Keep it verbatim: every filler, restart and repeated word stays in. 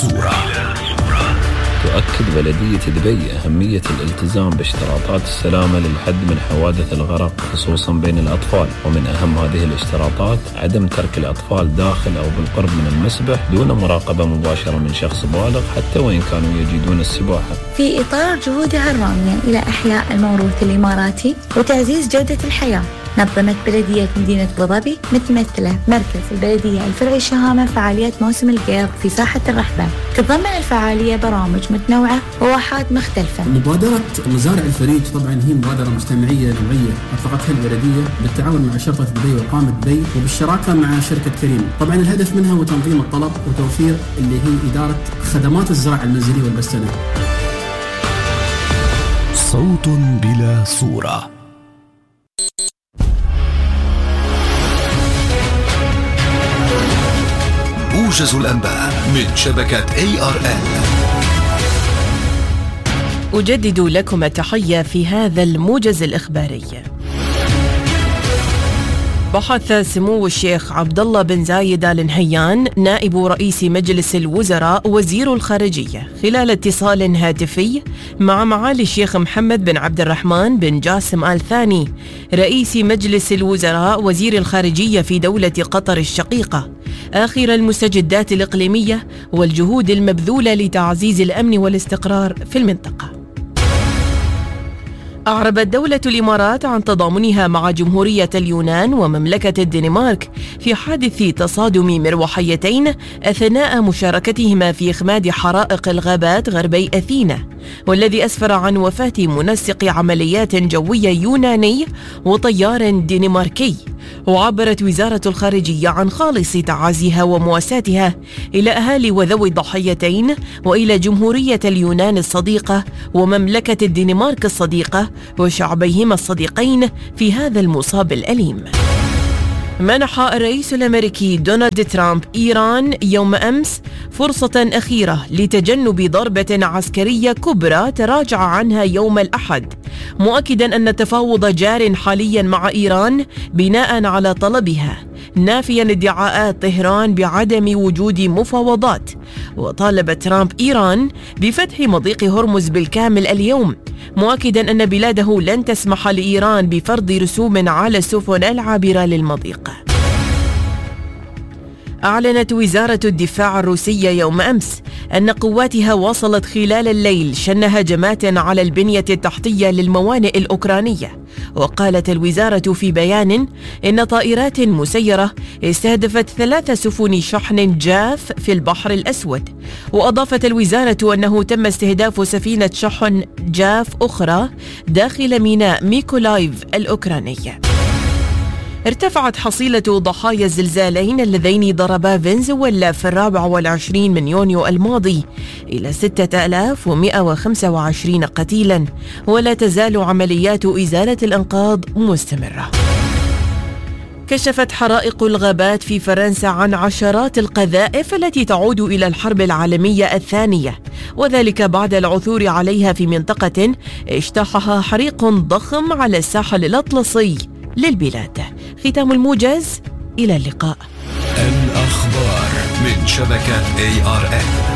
صورة. تؤكد بلدية دبي أهمية الالتزام باشتراطات السلامة للحد من حوادث الغرق خصوصا بين الأطفال، ومن أهم هذه الاشتراطات عدم ترك الأطفال داخل أو بالقرب من المسبح دون مراقبة مباشرة من شخص بالغ حتى وإن كانوا يجيدون السباحة. في إطار جهودها الرامية إلى إحياء الموروث الإماراتي وتعزيز جودة الحياة، نظمت بلدية مدينة أبو ظبي متمثلة مركز البلدية الفرعي الشهامة فعاليات موسم القيض في ساحة الرحبة. تتضمن الفعالية برامج متنوعة وواحات مختلفة. مبادرة مزارع الفريج طبعا هي مبادرة مجتمعية نوعية أطلقتها البلدية بالتعاون مع شرطة دبي وقامة دبي وبالشراكة مع شركة كريم. طبعا الهدف منها هو تنظيم الطلب وتوفير اللي هي إدارة خدمات الزراعة المنزلية والبستانية. صوت بلا صورة. موجز الأنباء من شبكة إيه آر إل. أجدد لكم التحية في هذا الموجز الإخباري. بحث سمو الشيخ عبد الله بن زايد آل نهيان نائب رئيس مجلس الوزراء وزير الخارجية خلال اتصال هاتفي مع معالي الشيخ محمد بن عبد الرحمن بن جاسم آل ثاني رئيس مجلس الوزراء وزير الخارجية في دولة قطر الشقيقة آخر المستجدات الإقليمية والجهود المبذولة لتعزيز الأمن والاستقرار في المنطقة. أعربت دولة الإمارات عن تضامنها مع جمهورية اليونان ومملكة الدنمارك في حادث تصادم مروحيتين أثناء مشاركتهما في إخماد حرائق الغابات غربي أثينا، والذي أسفر عن وفاة منسق عمليات جوية يوناني وطيار دنماركي. وعبرت وزارة الخارجية عن خالص تعازيها ومواساتها إلى أهالي وذوي الضحيتين وإلى جمهورية اليونان الصديقة ومملكة الدنمارك الصديقة وشعبيهما الصديقين في هذا المصاب الأليم. منح الرئيس الأمريكي دونالد ترامب إيران يوم أمس فرصة أخيرة لتجنب ضربة عسكرية كبرى تراجع عنها يوم الأحد، مؤكدا أن التفاوض جار حاليا مع إيران بناء على طلبها، نافيا ادعاءات طهران بعدم وجود مفاوضات. وطالب ترامب إيران بفتح مضيق هرمز بالكامل اليوم، مؤكدا أن بلاده لن تسمح لإيران بفرض رسوم على السفن العابرة للمضيق. أعلنت وزارة الدفاع الروسية يوم أمس أن قواتها واصلت خلال الليل شن هجمات على البنية التحتية للموانئ الأوكرانية. وقالت الوزارة في بيان إن طائرات مسيرة استهدفت ثلاث سفن شحن جاف في البحر الأسود. وأضافت الوزارة أنه تم استهداف سفينة شحن جاف أخرى داخل ميناء ميكولايف الأوكراني. ارتفعت حصيلة ضحايا الزلزالين اللذين ضربا فنزويلا في الرابع والعشرين من يونيو الماضي إلى ستة آلاف ومئة وخمسة وعشرين قتيلا، ولا تزال عمليات إزالة الأنقاض مستمرة. كشفت حرائق الغابات في فرنسا عن عشرات القذائف التي تعود إلى الحرب العالمية الثانية، وذلك بعد العثور عليها في منطقة اجتاحها حريق ضخم على الساحل الأطلسي للبلاد. ختام الموجز، إلى اللقاء. الأخبار من شبكة إيه آر إل.